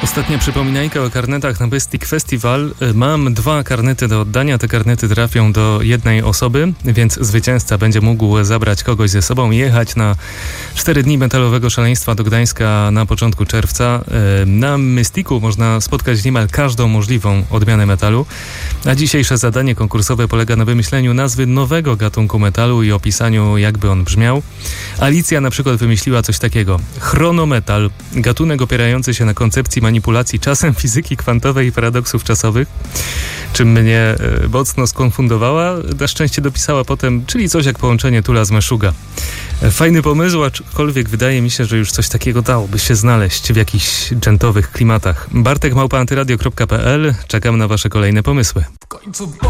Ostatnia przypominajka o karnetach na Bestik Festival. Mam 2 karnety do oddania. Te karnety trafią do jednej osoby, więc zwycięzca będzie mógł zabrać kogoś ze sobą i jechać na 4 dni metalowego szaleństwa do Gdańska na początku czerwca. Na Mystiku można spotkać niemal każdą możliwą odmianę metalu. A dzisiejsze zadanie konkursowe polega na wymyśleniu nazwy nowego gatunku metalu i opisaniu, jakby on brzmiał. Alicja na przykład wymyśliła coś takiego. Chronometal, gatunek opierający się na koncepcji manipulacji czasem, fizyki kwantowej i paradoksów czasowych, czym mnie mocno skonfundowała. Na szczęście dopisała potem, czyli coś jak połączenie Tula z Meshuggah. Fajny pomysł, aczkolwiek wydaje mi się, że już coś takiego dałoby się znaleźć w jakichś dżentowych klimatach. Bartek@antyradio.pl. Czekam na wasze kolejne pomysły.